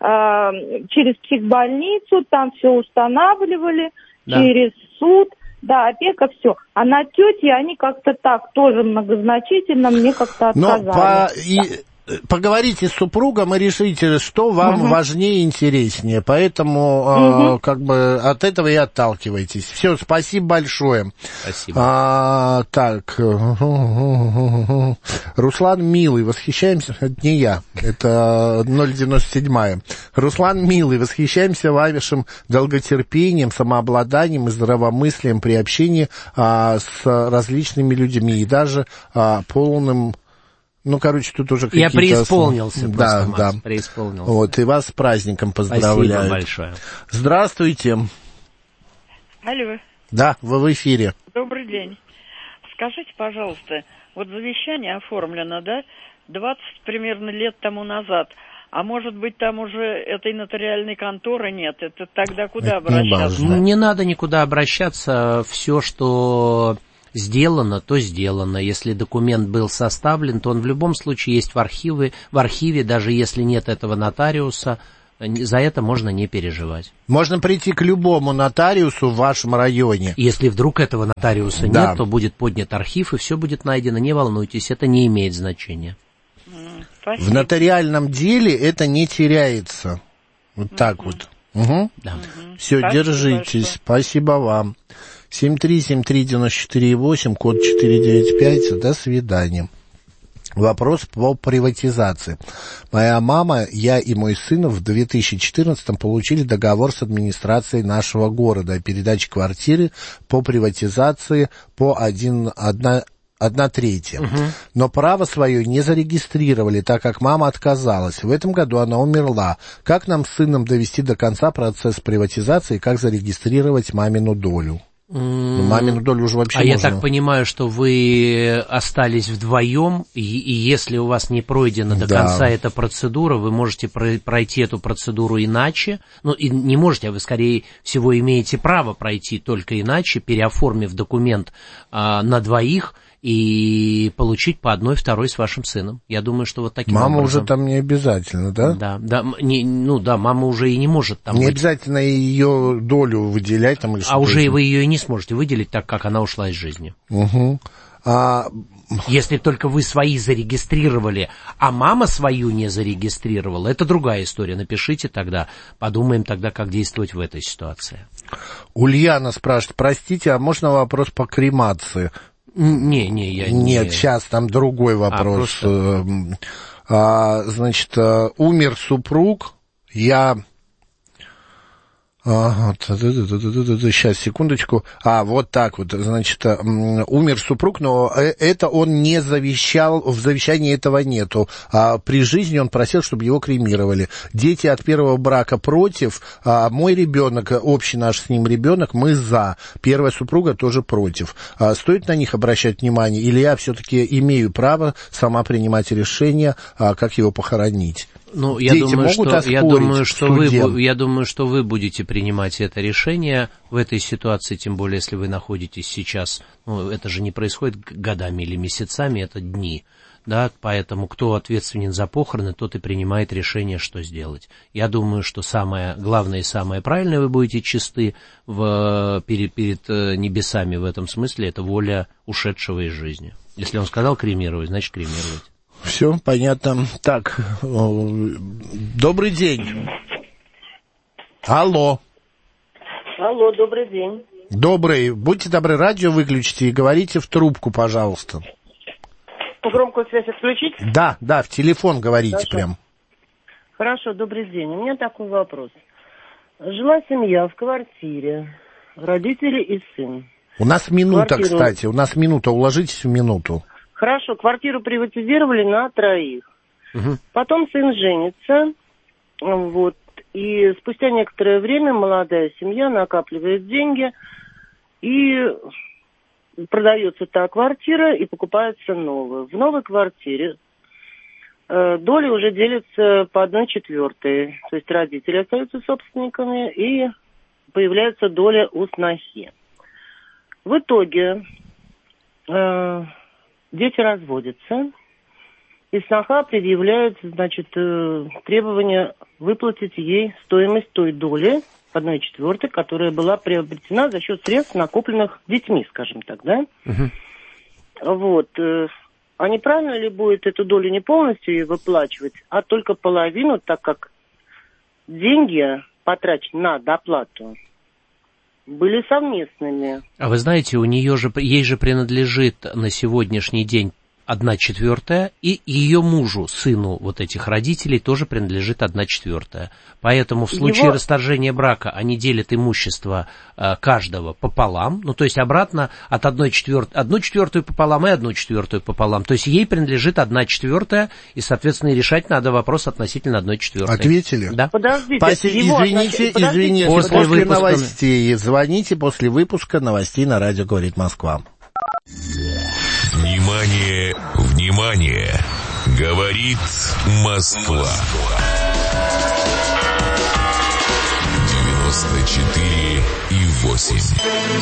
э, через психбольницу, там все устанавливали, да. через суд. Да, опека, все. А на тете они как-то так тоже многозначительно мне как-то отказали. Но по... и... поговорите с супругом и решите, что вам угу. важнее и интереснее. Поэтому угу. э, как бы от этого и отталкивайтесь. Все, спасибо большое. Спасибо. А, так, Руслан Милый, восхищаемся, это не я, это ноль девяносто семь. Руслан Милый, восхищаемся вашим долготерпением, самообладанием и здравомыслием при общении а, с различными людьми и даже а, полным... Ну, короче, тут уже какие-то... Я преисполнился да, просто, да. Макс, преисполнился. Вот, и вас с праздником поздравляю. Спасибо большое. Здравствуйте. Алло. Да, вы в эфире. Добрый день. Скажите, пожалуйста, вот завещание оформлено, да, двадцать примерно лет тому назад, а может быть, там уже этой нотариальной конторы нет, это тогда куда это обращаться? Не, не надо никуда обращаться, все, что... сделано, то сделано. Если документ был составлен, то он в любом случае есть в архиве, в архиве, даже если нет этого нотариуса, за это можно не переживать. Можно прийти к любому нотариусу в вашем районе. Если вдруг этого нотариуса да. нет, то будет поднят архив, и все будет найдено. Не волнуйтесь, это не имеет значения. Спасибо. В нотариальном деле это не теряется. Вот так угу. вот. Угу. Да. Угу. Все, Спасибо держитесь. большое. Спасибо вам. семь три семь три девять четыре восемь, код четыре девять пять. До свидания. Вопрос по приватизации. Моя мама, я и мой сын в две тысячи четырнадцатом получили договор с администрацией нашего города о передаче квартиры по приватизации по один, одна, одна третья. Угу. Но право свое не зарегистрировали, так как мама отказалась. В этом году она умерла. Как нам с сыном довести до конца процесс приватизации и как зарегистрировать мамину долю? Ну, мамину долю уже вообще А можно. я так понимаю, что вы остались вдвоем, и, и если у вас не пройдена до да. конца эта процедура, вы можете пройти эту процедуру иначе. Ну, и не можете, а вы, скорее всего, имеете право пройти только иначе, переоформив документ а, на двоих и получить по одной второй с вашим сыном. Я думаю, что вот таким мама образом... уже там не обязательно, да? Да, да, не, ну да, мама уже и не может там Не быть. обязательно ее долю выделять там или А уже вы ее и не сможете выделить, так как она ушла из жизни. Угу. А... Если только вы свои зарегистрировали, а мама свою не зарегистрировала, это другая история. Напишите тогда, подумаем тогда, как действовать в этой ситуации. Ульяна спрашивает, простите, а можно вопрос по кремации? Не, не, я не... Нет, сейчас там другой вопрос. А, а, значит, умер супруг, я... Ага, сейчас, секундочку. А, вот так вот, значит, умер супруг, но это он не завещал, в завещании этого нету. А при жизни он просил, чтобы его кремировали. Дети от первого брака против, а мой ребенок, общий наш с ним ребенок, мы за. Первая супруга тоже против. А стоит на них обращать внимание, или я все-таки имею право сама принимать решение, а как его похоронить? Ну, я Дети думаю, могут что, я думаю, что вы, студент? я думаю, что вы будете принимать это решение в этой ситуации, тем более, если вы находитесь сейчас, ну, это же не происходит годами или месяцами, это дни, да, поэтому кто ответственен за похороны, тот и принимает решение, что сделать. Я думаю, что самое главное и самое правильное, вы будете чисты в, перед, перед небесами в этом смысле, это воля ушедшего из жизни. Если он сказал кремировать, значит кремировать. Все, понятно. Так, добрый день. Алло. Алло, добрый день. Добрый. Будьте добры, радио выключите и говорите в трубку, пожалуйста. Громкую связь отключить? Да, да, в телефон говорите. Хорошо. Прям. Хорошо, добрый день. У меня такой вопрос. Жила семья в квартире, родители и сын. У нас минута, Квартиру... кстати, у нас минута, уложитесь в минуту. Хорошо, квартиру приватизировали на троих. Угу. Потом сын женится, вот, и спустя некоторое время молодая семья накапливает деньги, и продается та квартира, и покупается новая. В новой квартире э, доли уже делятся по одной четвертой, то есть родители остаются собственниками, и появляется доля у снохи. В итоге... Э, Дети разводятся, и сноха предъявляет, значит, требование выплатить ей стоимость той доли, одной четвертой, которая была приобретена за счет средств, накопленных детьми, скажем так, да? Uh-huh. Вот. А неправильно ли будет эту долю не полностью ей выплачивать, а только половину, так как деньги, потраченные на доплату, были совместными? А вы знаете, у нее же, ей же принадлежит на сегодняшний день одна четвертая, и ее мужу, сыну вот этих родителей, тоже принадлежит одна четвертая. Поэтому в случае Его... расторжения брака они делят имущество э, каждого пополам, ну то есть обратно от одной четвертой, одну четвертую пополам и одну четвертую пополам. То есть ей принадлежит одна четвертая, и, соответственно, и решать надо вопрос относительно одной четвертой. Ответили? Да. Подождите, Спасибо. Извините, отнош... извините, после, после выпуска... новостей. Звоните после выпуска новостей на радио «Говорит Москва». Внимание, внимание! Говорит Москва. девяносто четыре и восемь.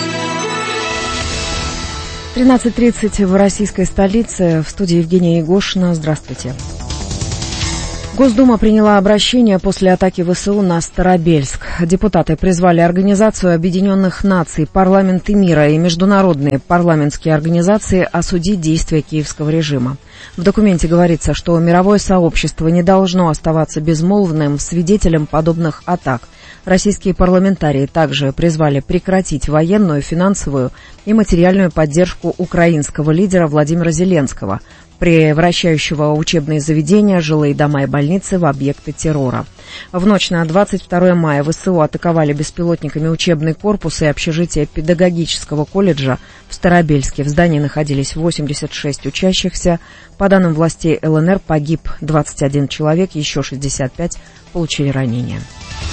тринадцать тридцать в российской столице. В студии Евгения Егошина. Здравствуйте. Госдума приняла обращение после атаки ВСУ на Старобельск. Депутаты призвали Организацию Объединенных Наций, парламенты мира и международные парламентские организации осудить действия киевского режима. В документе говорится, что мировое сообщество не должно оставаться безмолвным свидетелем подобных атак. Российские парламентарии также призвали прекратить военную, финансовую и материальную поддержку украинского лидера Владимира Зеленского, превращающего учебные заведения, жилые дома и больницы в объекты террора. В ночь на двадцать второе мая ВСУ атаковали беспилотниками учебный корпус и общежитие педагогического колледжа в Старобельске. В здании находились восемьдесят шесть учащихся. По данным властей ЛНР, погиб двадцать один человек, еще шестьдесят пять получили ранения.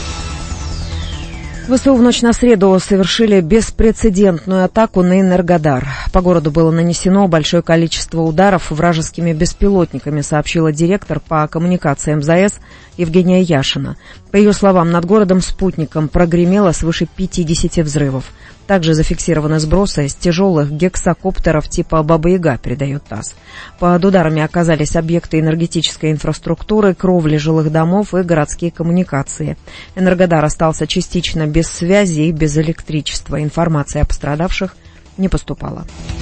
ВСУ в ночь на среду совершили беспрецедентную атаку на Энергодар. По городу было нанесено большое количество ударов вражескими беспилотниками, сообщила директор по коммуникациям ЗАЭС Евгения Яшина. По ее словам, над городом-спутником прогремело свыше пятидесяти взрывов. Также зафиксированы сбросы с тяжелых гексакоптеров типа «Баба-Яга», передает ТАСС. Под ударами оказались объекты энергетической инфраструктуры, кровли жилых домов и городские коммуникации. Энергодар остался частично без связи и без электричества. Информация о пострадавших не поступала.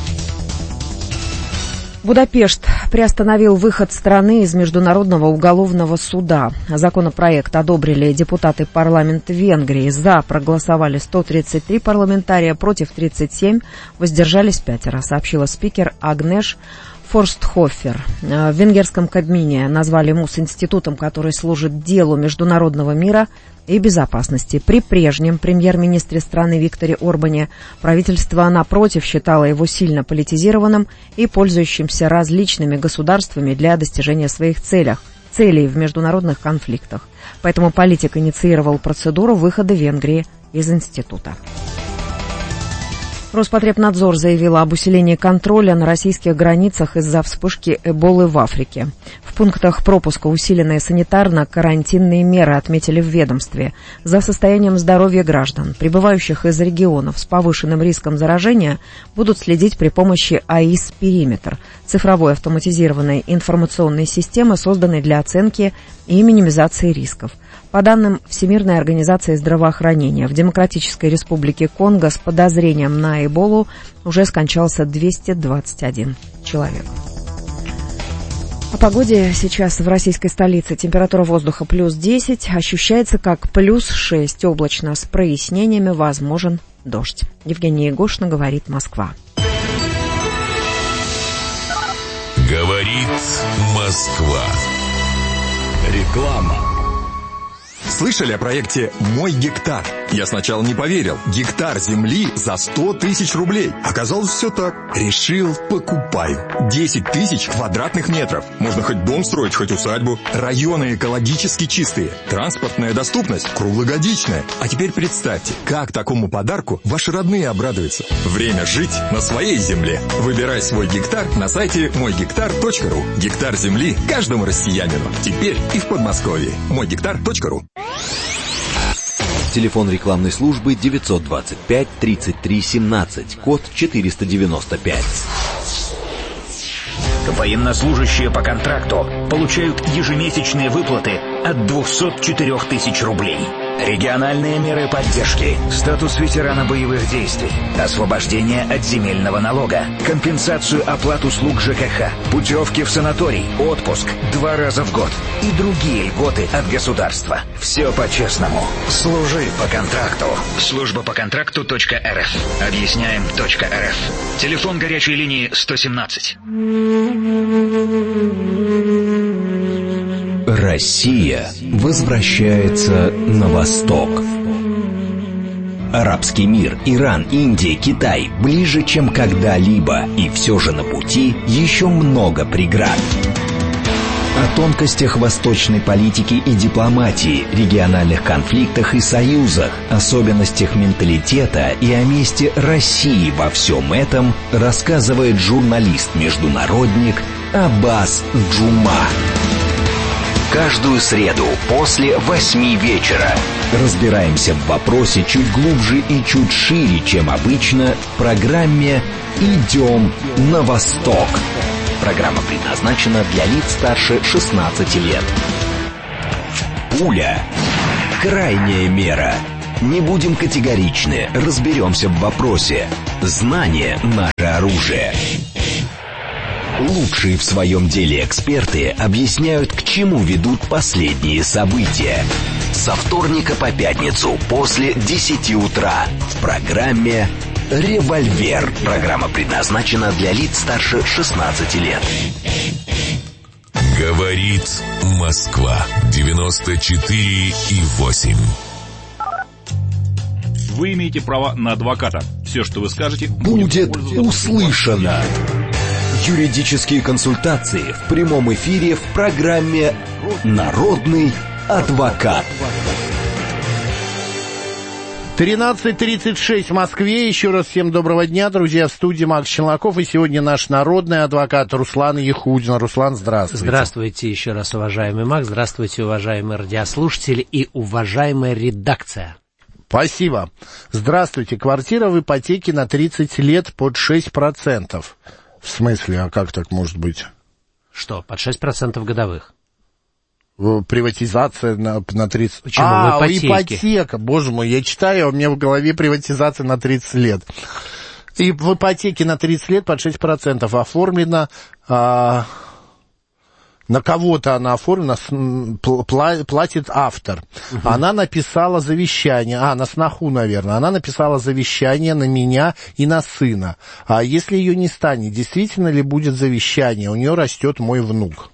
Будапешт приостановил выход страны из Международного уголовного суда. Законопроект одобрили депутаты парламента Венгрии. За проголосовали сто тридцать три парламентария, против тридцать семь, воздержались пятеро, сообщила спикер Агнеш Форстхофер. В венгерском Кабмине назвали МУС институтом, который служит делу международного мира и безопасности. При прежнем премьер-министре страны Викторе Орбане правительство, напротив, считало его сильно политизированным и пользующимся различными государствами для достижения своих целей, целей в международных конфликтах. Поэтому политик инициировал процедуру выхода Венгрии из института. Роспотребнадзор заявила об усилении контроля на российских границах из-за вспышки эболы в Африке. В пунктах пропуска усиленные санитарно-карантинные меры, отметили в ведомстве. За состоянием здоровья граждан, прибывающих из регионов с повышенным риском заражения, будут следить при помощи АИС «Периметр» — цифровой автоматизированной информационной системы, созданной для оценки и минимизации рисков. По данным Всемирной организации здравоохранения, в Демократической Республике Конго с подозрением на эболу уже скончался двести двадцать один человек. О погоде сейчас в российской столице. Температура воздуха плюс десять, ощущается как плюс шесть, облачно с прояснениями, возможен дождь. Евгения Егошина, говорит Москва. Говорит Москва. Реклама. Слышали о проекте «Мой гектар»? Я сначала не поверил. Гектар земли за сто тысяч рублей. Оказалось, все так. Решил, покупаю. десять тысяч квадратных метров. Можно хоть дом строить, хоть усадьбу. Районы экологически чистые. Транспортная доступность круглогодичная. А теперь представьте, как такому подарку ваши родные обрадуются. Время жить на своей земле. Выбирай свой гектар на сайте мой гектар точка ру. Гектар земли каждому россиянину. Теперь и в Подмосковье. мой гектар точка ру. Телефон рекламной службы девятьсот двадцать пять тридцать три семнадцать, код четыреста девяносто пять. Военнослужащие по контракту получают ежемесячные выплаты от двухсот четырёх тысяч рублей. Региональные меры поддержки. Статус ветерана боевых действий. Освобождение от земельного налога. Компенсацию оплат услуг ЖКХ. Путевки в санаторий. Отпуск. Два раза в год. И другие льготы от государства. Все по-честному. Служи по контракту. Служба по контракту точка эр эф. Объясняем точка эр эф. Телефон горячей линии сто семнадцать. Россия возвращается на восток. Арабский мир, Иран, Индия, Китай ближе, чем когда-либо, и все же на пути еще много преград. О тонкостях восточной политики и дипломатии, региональных конфликтах и союзах, особенностях менталитета и о месте России во всем этом рассказывает журналист-международник Аббас Джума. Каждую среду после восьми вечера разбираемся в вопросе чуть глубже и чуть шире, чем обычно, в программе «Идем на восток». Программа предназначена для лиц старше шестнадцати лет. Пуля. Крайняя мера. Не будем категоричны, разберемся в вопросе. Знание – наше оружие. Лучшие в своем деле эксперты объясняют, к чему ведут последние события. Со вторника по пятницу после десяти утра в программе «Револьвер». Программа предназначена для лиц старше шестнадцати лет. Говорит Москва. девяносто четыре и восемь. Вы имеете право на адвоката. Все, что вы скажете, будет услышано. Юридические консультации в прямом эфире в программе «Народный адвокат». тринадцать тридцать шесть в Москве. Еще раз всем доброго дня, друзья. В студии Макс Челноков. И сегодня наш народный адвокат Руслан Яхудин. Руслан, здравствуйте. Здравствуйте еще раз, уважаемый Макс. Здравствуйте, уважаемые радиослушатели и уважаемая редакция. Спасибо. Здравствуйте. Квартира в ипотеке на тридцать лет под шесть процентов. В смысле, а как так может быть? Что, под шесть процентов годовых? Приватизация на, на тридцать... Почему? А, ипотека, боже мой, я читаю, у меня в голове приватизация на тридцать лет. И в ипотеке на тридцать лет под шесть процентов оформлена... А... На кого-то она оформлена, платит автор. Угу. Она написала завещание, а, на сноху, наверное, она написала завещание на меня и на сына. А если ее не станет, действительно ли будет завещание? У нее растет мой внук.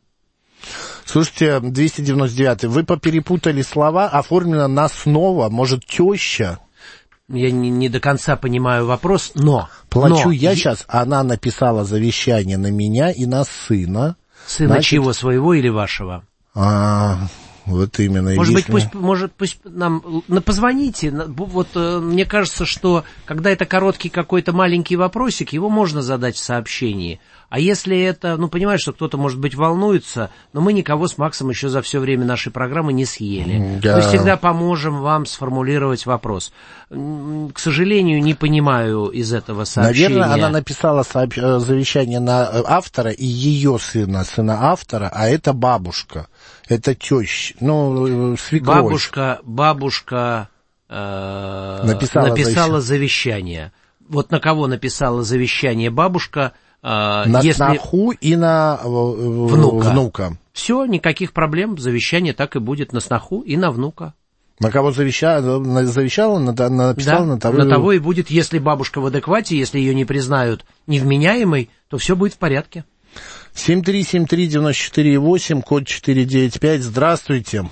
Слушайте, двести девяносто девятый, вы поперепутали слова, оформлено на снова, может, теща? Я не, не до конца понимаю вопрос, но... Плачу но... я сейчас, она написала завещание на меня и на сына. Сына Значит, чьего, своего или вашего? А, вот именно. Может если... быть, пусть, может, пусть нам позвоните. Вот мне кажется, что когда это короткий какой-то маленький вопросик, его можно задать в сообщении. А если это, ну, понимаешь, что кто-то, может быть, волнуется, но мы никого с Максом еще за все время нашей программы не съели. Да. Мы всегда поможем вам сформулировать вопрос. К сожалению, не понимаю из этого сообщения. Наверное, она написала сооб... завещание на автора и ее сына, сына автора, а это бабушка, это теща, ну, свекровь. Бабушка, бабушка э... написала, написала завещание. Вот на кого написала завещание бабушка? На если... сноху и на внука. внука. Все, никаких проблем, завещание так и будет на сноху и на внука. На кого завещала, завещала, написала, да, на того... на того и будет, если бабушка в адеквате, если ее не признают невменяемой, то все будет в порядке. семь три семь три девять четыре восемь, код четыре девять пять, здравствуйте.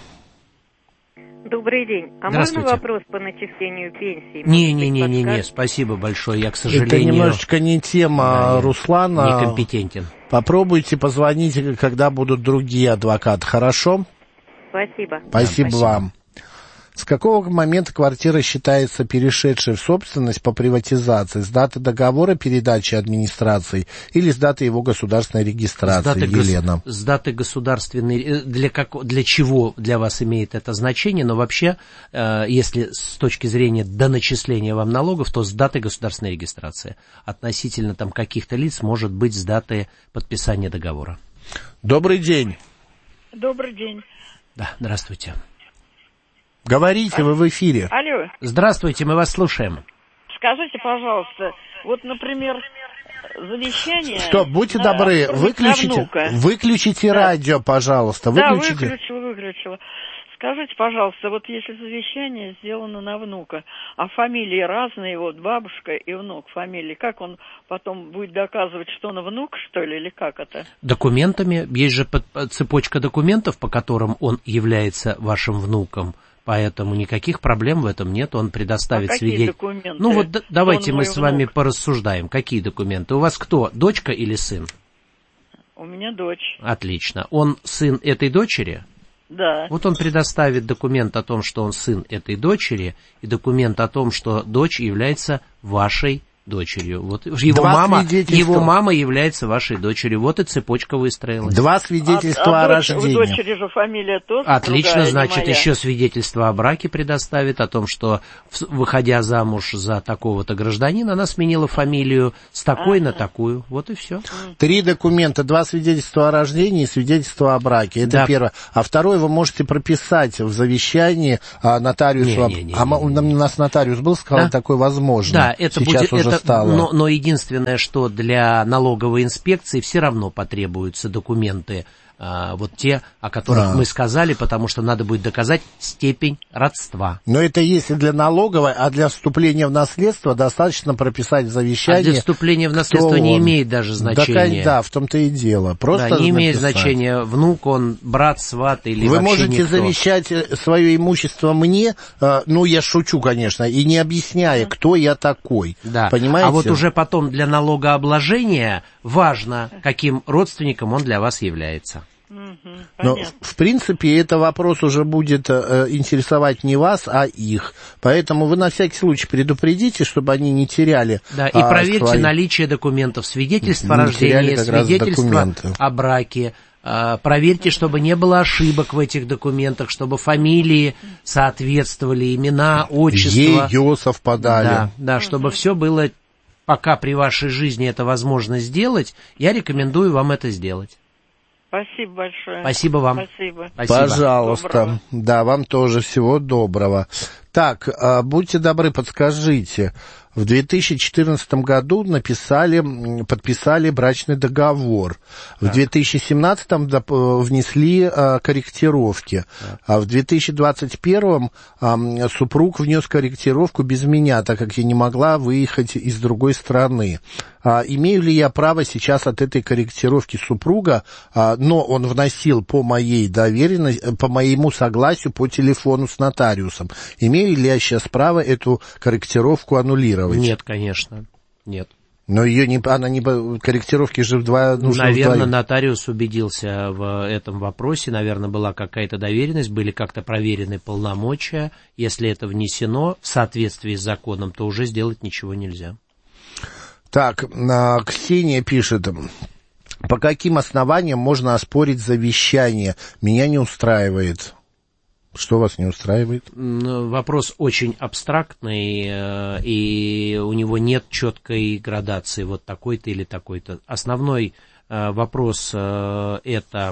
Добрый день. А можно вопрос по начислению пенсии? Не-не-не, не, спасибо большое, я, к сожалению... Это немножечко не тема да, Руслана. Некомпетентен. Попробуйте позвонить, когда будут другие адвокаты, хорошо? Спасибо. Спасибо, да, спасибо вам. С какого момента квартира считается перешедшей в собственность по приватизации? С даты договора передачи администрации или с даты его государственной регистрации, с даты Елена? Гос... С даты государственной... Для, как... для чего для вас имеет это значение? Но вообще, э, если с точки зрения доначисления вам налогов, то с даты государственной регистрации. Относительно там каких-то лиц может быть с даты подписания договора. Добрый день. Добрый день. Да, здравствуйте. Говорите, вы в эфире. Алло. Здравствуйте, мы вас слушаем. Скажите, пожалуйста, вот, например, завещание... Стоп, будьте добры, выключите, выключите да. радио, пожалуйста. Выключите. Да, выключила, выключила. Скажите, пожалуйста, вот если завещание сделано на внука, а фамилии разные, вот бабушка и внук фамилии, как он потом будет доказывать, что он внук, что ли, или как это? Документами. Есть же цепочка документов, по которым он является вашим внуком. Поэтому никаких проблем в этом нет, он предоставит а свидетельство. Какие документы? Ну вот д- давайте мы с вами внук? порассуждаем. Какие документы? У вас кто, дочка или сын? У меня дочь. Отлично. Он сын этой дочери? Да. Вот он предоставит документ о том, что он сын этой дочери, и документ о том, что дочь является вашей дочерью. Вот его мама, его мама является вашей дочерью. Вот и цепочка выстроилась. Два свидетельства а, о а рождении. У дочери же фамилия тоже. Отлично, другая, значит, еще свидетельство о браке предоставит, о том, что, выходя замуж за такого-то гражданина, она сменила фамилию с такой ага. на такую. Вот и все. Три документа, два свидетельства о рождении и свидетельство о браке. Это да. первое. А второе вы можете прописать в завещании а, нотариусу. Не, не, не, а не, не, не. У нас нотариус был, сказал, да? такое возможно. Да, это Сейчас будет... уже Это... стало. Но, но единственное, что для налоговой инспекции все равно потребуются документы, а, вот те, о которых а. мы сказали, потому что надо будет доказать степень родства. Но это если для налоговой, а для вступления в наследство достаточно прописать в завещании. А для вступления в наследство не он. имеет даже значения. Да, да, в том-то и дело. Просто да, не имеет написать. значения, внук он, брат, сват или Вы вообще можете никто. завещать свое имущество мне, ну, я шучу, конечно, и не объясняя, кто я такой. Да. Понимаете? А вот уже потом для налогообложения важно, каким родственником он для вас является. Но, в принципе, это вопрос уже будет э, интересовать не вас, а их. Поэтому вы на всякий случай предупредите, чтобы они не теряли. Да, и а, проверьте свои... наличие документов, свидетельство о рождении, свидетельство о браке. А, проверьте, чтобы не было ошибок в этих документах, чтобы фамилии соответствовали, имена, отчества. Ее совпадали. Да, да, чтобы все было, пока при вашей жизни это возможно сделать, я рекомендую вам это сделать. Спасибо большое. Спасибо вам. Спасибо. Пожалуйста. Доброго. Да, вам тоже всего доброго. Так, будьте добры, подскажите. В две тысячи четырнадцатом году написали, подписали брачный договор. В две тысячи семнадцатом внесли а, корректировки. Так. А в две тысячи двадцать первом а, супруг внес корректировку без меня, так как я не могла выехать из другой страны. А, имею ли я право сейчас от этой корректировки супруга, а, но он вносил по моей доверенности, по моему согласию по телефону с нотариусом. Имею ли я сейчас право эту корректировку аннулировать? Нет, конечно, нет. Но ее не, она не, корректировки же вдвое нужно. Наверное, вдвоем. Нотариус убедился в этом вопросе, наверное, была какая-то доверенность, были как-то проверены полномочия. Если это внесено в соответствии с законом, то уже сделать ничего нельзя. Так, Ксения пишет, по каким основаниям можно оспорить завещание? Меня не устраивает. Что вас не устраивает? Вопрос очень абстрактный, и у него нет четкой градации, вот такой-то или такой-то. Основной вопрос это,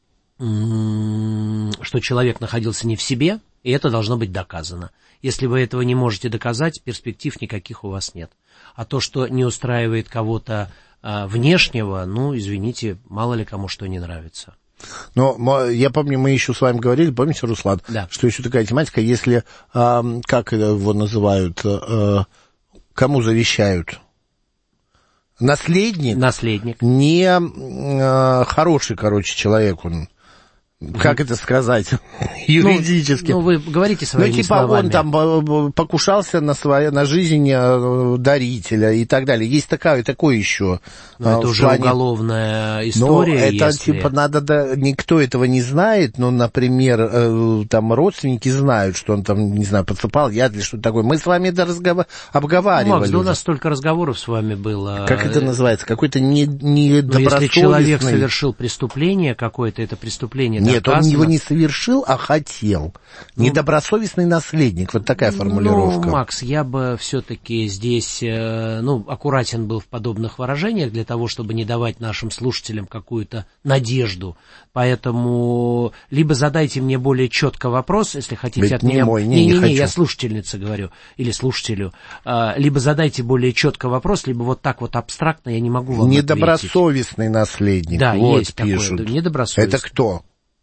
что человек находился не в себе, и это должно быть доказано. Если вы этого не можете доказать, перспектив никаких у вас нет. А то, что не устраивает кого-то внешнего, ну, извините, мало ли кому что не нравится. Но я помню, мы еще с вами говорили, помните, Руслан, да. что еще такая тематика, если, э, как его называют, э, кому завещают? Наследник? Наследник. Не э, хороший, короче, человек он. Как это сказать? Юридически. Ну, ну, вы говорите своими ну, типа словами. он там покушался на, свое, на жизнь дарителя и так далее. Есть такая, такое еще. Но это уже плане... уголовная история. Но это, если... типа, надо, да, никто этого не знает, но, например, э, там родственники знают, что он там, не знаю, подсыпал яд или что-то такое. Мы с вами это разговор... обговаривали. Макс, да у нас столько разговоров с вами было. Как это называется? Какой-то недобросовестный... Не если человек совершил преступление какое-то, это преступление Нет, доказано. он его не совершил, а хотел. Ну, недобросовестный наследник, вот такая формулировка. Ну, Макс, я бы все-таки здесь, ну, аккуратен был в подобных выражениях для того, чтобы не давать нашим слушателям какую-то надежду. Поэтому либо задайте мне более четко вопрос, если хотите Ведь от не меня... Мой, не, не, не, не, не, я слушательнице говорю, или слушателю. Либо задайте более четко вопрос, либо вот так вот абстрактно я не могу вам ответить. Недобросовестный наследник, да, вот есть пишут. Такое, недобросовестный. Это кто?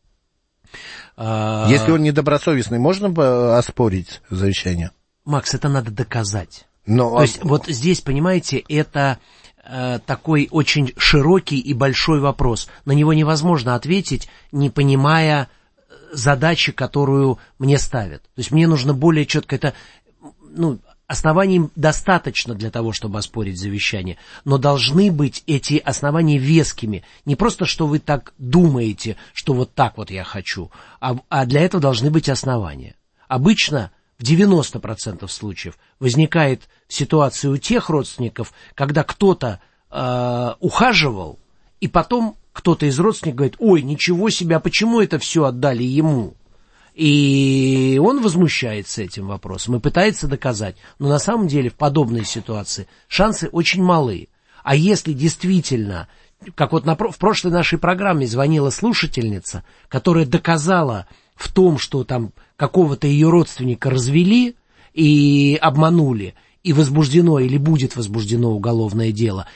А... Если он недобросовестный, можно оспорить завещание? Макс, это надо доказать. Но... То есть вот здесь, понимаете, это э, такой очень широкий и большой вопрос. На него невозможно ответить, не понимая задачи, которую мне ставят. То есть мне нужно более четко это... Ну, оснований достаточно для того, чтобы оспорить завещание, но должны быть эти основания вескими. Не просто, что вы так думаете, что вот так вот я хочу, а, а для этого должны быть основания. Обычно в девяносто процентов случаев возникает ситуация у тех родственников, когда кто-то э, ухаживал, и потом кто-то из родственников говорит: ой, ничего себе, а почему это все отдали ему? И он возмущается этим вопросом и пытается доказать. Но на самом деле в подобной ситуации шансы очень малы. А если действительно, как вот на, в прошлой нашей программе звонила слушательница, которая доказала в том, что там какого-то ее родственника развели и обманули, и возбуждено или будет возбуждено уголовное дело,